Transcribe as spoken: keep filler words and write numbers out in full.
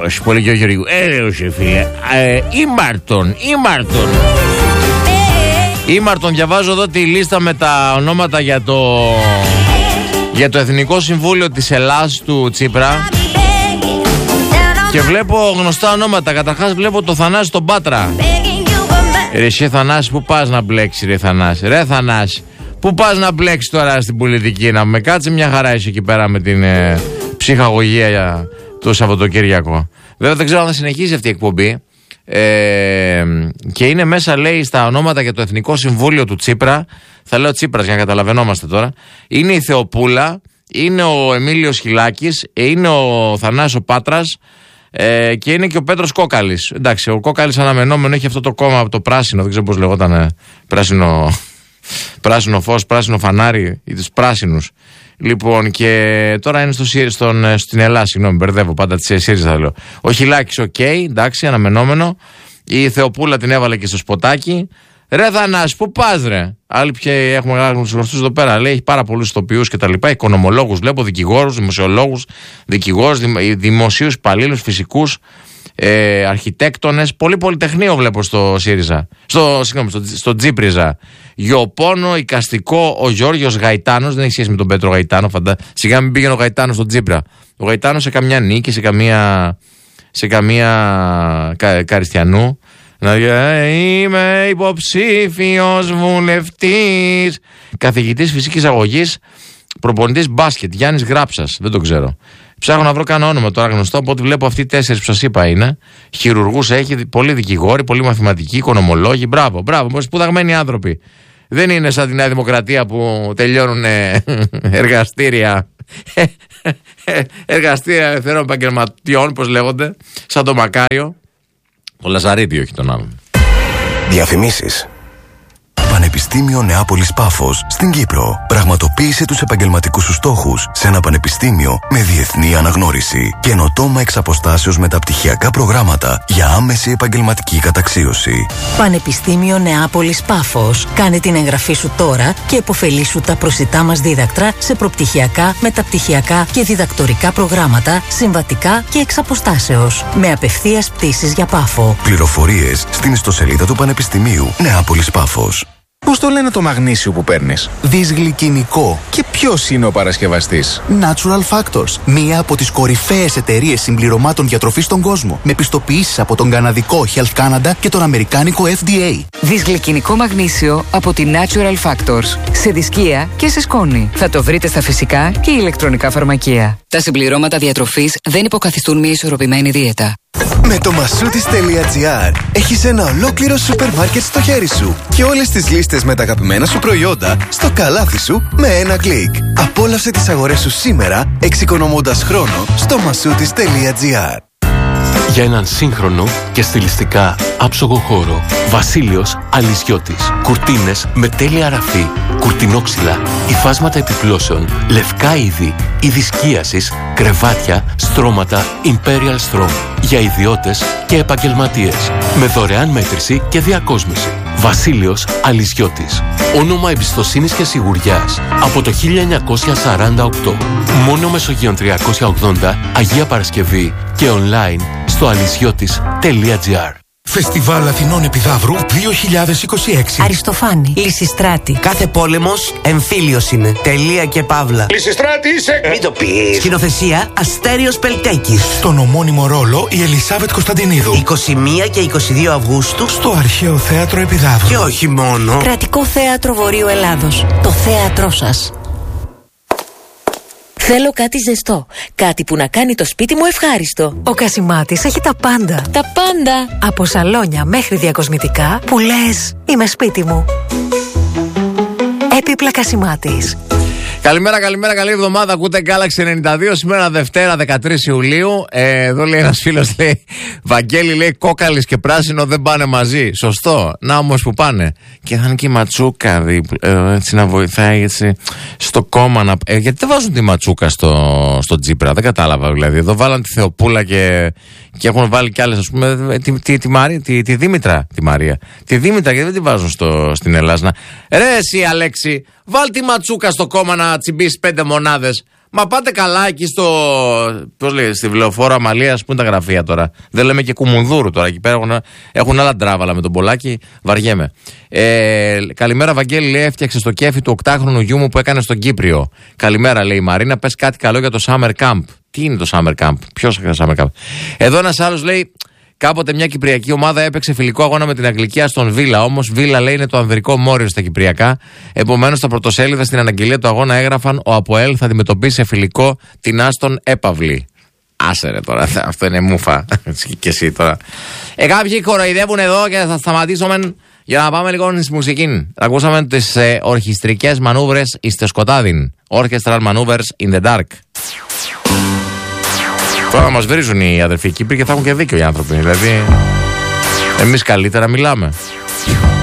Έλεος, πολύ και ο Γεωργίου. Έλεος, φίλε. Ε, Ήμαρτον, Ήμαρτον. Ήμαρτον, διαβάζω εδώ τη λίστα με τα ονόματα για το, για το Εθνικό Συμβούλιο της Ελλάδας του Τσίπρα. Και βλέπω γνωστά ονόματα. Καταρχάς βλέπω το Θανάση τον Πάτρα. Ρε εσύ Θανάση, πού πας να μπλέξεις ρε Θανάση? Ρε Θανάση, πού πας να μπλέξεις τώρα στην πολιτική? Να με κάτσε, μια χαρά είσαι εκεί πέρα με την ε, ψυχαγωγία για το Σαββατοκύριακο. Βέβαια δεν ξέρω αν θα συνεχίσει αυτή η εκπομπή. Ε, και είναι μέσα, λέει, στα ονόματα για το Εθνικό Συμβούλιο του Τσίπρα. Θα λέω Τσίπρας για να καταλαβαίνόμαστε τώρα. Είναι η Θεοπούλα, είναι ο Εμίλιος Χιλάκης, είναι ο Θανάσης ο Πάτρας ε, και είναι και ο Πέτρος Κόκαλης. Εντάξει, ο Κόκαλης αναμενόμενο έχει αυτό το κόμμα, το πράσινο, δεν ξέρω πώς λεγόταν, ε, πράσινο, πράσινο φως, πράσινο φανάρι, ή τους πράσινους. Λοιπόν, και τώρα είναι στο, στον, στην Ελλάδα, συγγνώμη, μπερδεύω πάντα τη ΣΥΡΙΖΑ θα λέω. Ο Χιλάκης, οκ, okay, εντάξει, αναμενόμενο. Η Θεοπούλα την έβαλε και στο σποτάκι. Ρε Θανάση, πού πας ρε? Άλλοι πια έχουμε άλλους γνωστούς εδώ πέρα. Λέει, έχει πάρα πολλούς ηθοποιούς και τα λοιπά. Οικονομολόγους, βλέπω, δικηγόρους, δημοσιολόγους, δικηγόρους, δημοσίους υπαλλήλους, φυσικούς, ε, αρχιτέκτονες. Πολύ πολυτεχνείο βλέπω στο ΣΥΡΙΖΑ. Στο, συγγνώμη, στο, στο Τζίπριζα. Γεωπόνο, οικαστικό, ο Γιώργος Γαϊτάνος. Δεν έχει σχέση με τον Πέτρο Γαϊτάνο, φαντά. Σιγά μην πήγαινε ο Γαϊτάνος στον Τζίπρα. Ο Γαϊτάνος σε καμιά νίκη, σε καμία, σε καμία κα, Καριστιανού. Να είμαι υποψήφιος βουλευτής. Καθηγητής φυσικής αγωγής, προπονητής μπάσκετ, Γιάννης Γράψας. Δεν το ξέρω. Ψάχνω να βρω κανένα όνομα τώρα γνωστό. Από ό,τι βλέπω, αυτοί οι τέσσερις που σας είπα είναι. Χειρουργούς έχει, πολλοί δικηγόροι, πολλοί μαθηματικοί, οικονομολόγοι. Μπράβο, μπράβο. Σπουδαγμένοι άνθρωποι. Δεν είναι σαν τη Νέα Δημοκρατία που τελειώνουν εργαστήρια. Εργαστήρια ελευθερών επαγγελματιών, πώς λέγονται. Σαν το Μακάριο. Το Λαζαρίτη, όχι τον άλλον. Διαφημίσεις. Πανεπιστήμιο Νεάπολης Πάφος στην Κύπρο. Πραγματοποίησε τους επαγγελματικούς σου στόχους σε ένα πανεπιστήμιο με διεθνή αναγνώριση. Καινοτόμα εξ αποστάσεως μεταπτυχιακά προγράμματα για άμεση επαγγελματική καταξίωση. Πανεπιστήμιο Νεάπολης Πάφος. Κάνε την εγγραφή σου τώρα και επωφελήσου τα προσιτά μας δίδακτρα σε προπτυχιακά, μεταπτυχιακά και διδακτορικά προγράμματα, συμβατικά και εξ αποστάσεως. Με απευθείας πτήσεις για Πάφο. Πληροφορίες στην ιστοσελίδα του Πανεπιστημίου Νεάπολης Πάφος. Πώς το λένε το μαγνήσιο που παίρνεις? Δυσγλυκινικό. Και ποιος είναι ο παρασκευαστής? Natural Factors. Μία από τις κορυφαίες εταιρείες συμπληρωμάτων διατροφής στον κόσμο. Με πιστοποιήσεις από τον καναδικό Health Canada και τον αμερικάνικο F D A. Δυσγλυκινικό μαγνήσιο από τη Natural Factors. Σε δισκία και σε σκόνη. Θα το βρείτε στα φυσικά και ηλεκτρονικά φαρμακεία. Τα συμπληρώματα διατροφής δεν υποκαθιστούν μια ισορροπημένη δίαιτα. Με το Masoutis.gr έχεις ένα ολόκληρο σούπερ μάρκετ στο χέρι σου και όλες τις λίστες με τα αγαπημένα σου προϊόντα στο καλάθι σου με ένα κλικ. Απόλαυσε τις αγορές σου σήμερα εξοικονομώντας χρόνο στο Masoutis.gr. Για έναν σύγχρονο και στιλιστικά άψογο χώρο, Βασίλειος Αλυσιώτης. Κουρτίνες με τέλεια ραφή, κουρτινόξυλα, υφάσματα επιπλώσεων, λευκά είδη, είδη σκίασης, κρεβάτια, στρώματα Imperial Straw. Για ιδιώτες και επαγγελματίες. Με δωρεάν μέτρηση και διακόσμηση. Βασίλειος Αλυσιώτης. Όνομα εμπιστοσύνης και σιγουριάς από το χίλια εννιακόσια σαράντα οκτώ. Μόνο Μεσογείων τριακόσια ογδόντα, Αγία Παρασκευή και online στο αλυσιώτης τελεία τζι άρ. Φεστιβάλ Αθηνών Επιδαύρου δύο χιλιάδες είκοσι έξι. Αριστοφάνη, Λυσιστράτη. Κάθε πόλεμος εμφύλιος είναι. Τελεία και παύλα. Λυσιστράτη είσαι! Μην το πεις. Σκηνοθεσία Αστέριος Πελτέκης. Στον ομώνυμο ρόλο η Ελισάβετ Κωνσταντινίδου. είκοσι μία και είκοσι δύο Αυγούστου στο Αρχαίο Θέατρο Επιδαύρου. Και όχι μόνο. Κρατικό Θέατρο Βορείου Ελλάδος. Το θέατρό σας. Θέλω κάτι ζεστό. Κάτι που να κάνει το σπίτι μου ευχάριστο. Ο Κασιμάτης έχει τα πάντα. Τα πάντα. Από σαλόνια μέχρι διακοσμητικά που λες είμαι σπίτι μου. Έπιπλα Κασιμάτης. Καλημέρα, καλημέρα, καλή εβδομάδα. Ακούτε Galaxy ενενήντα δύο. Σήμερα Δευτέρα δεκατρείς Ιουλίου. Ε, εδώ λέει ένας φίλος, λέει, Βαγγέλη, λέει, κόκαλης και πράσινο δεν πάνε μαζί. Σωστό. Να όμως που πάνε. Και θα είναι και η ματσούκα δι, ε, έτσι να βοηθάει έτσι, στο κόμμα. Να, ε, γιατί δεν βάζουν τη ματσούκα στο, στο Τζίπρα? Δεν κατάλαβα δηλαδή. Εδώ βάλαν τη Θεοπούλα και, και έχουν βάλει κι άλλες, ας πούμε, τη, τη, τη, Μαρία, τη, τη Δήμητρα. Τη Μαρία. Τη Δήμητρα, γιατί δεν τη βάζουν στο, στην Ελλάδα. Ρε εσύ, Αλέξη, βάλ τη ματσούκα στο κόμμα να τσιμπήσει πέντε μονάδες. Μα πάτε καλά εκεί στο. Πώς λέει, στη Βλεοφόρο Αμαλίας, πού είναι τα γραφεία τώρα. Δεν λέμε και Κουμουνδούρου τώρα. Εκεί πέρα έχουν, έχουν άλλα τράβαλα με τον Πολάκη. Βαριέμαι. Ε, καλημέρα, Βαγγέλη, λέει, έφτιαξε στο κέφι του οκτάχρονου γιού μου που έκανε στον Κύπριο. Καλημέρα, λέει η Μαρίνα. Πες κάτι καλό για το Summer Camp. Τι είναι το Summer Camp, ποιος έκανε το Summer Camp. Εδώ ένας άλλος λέει. Κάποτε μια κυπριακή ομάδα έπαιξε φιλικό αγώνα με την Αγγλική Αστον Βίλα. Όμως Βίλα, λέει, είναι το ανδρικό μόριο στα κυπριακά. Επομένως, στα πρωτοσέλιδα στην αναγγελία του αγώνα έγραφαν: ο Αποέλ θα αντιμετωπίσει σε φιλικό την Άστον Έπαυλη. Άσε ρε τώρα, αυτό είναι μούφα. Και εσύ τώρα. Ε, κάποιοι κοροϊδεύουν εδώ και θα σταματήσουμε για να πάμε λίγο στη μουσική. Ακούσαμε τις ε, ορχιστρικές μανούβρες εις τε σκοτάδιν. Orchestral maneuvers in the dark. Τώρα μας βρίζουν οι αδερφοί Κύπροι και θα έχουν και δίκιο οι άνθρωποι. Δηλαδή, εμείς καλύτερα μιλάμε.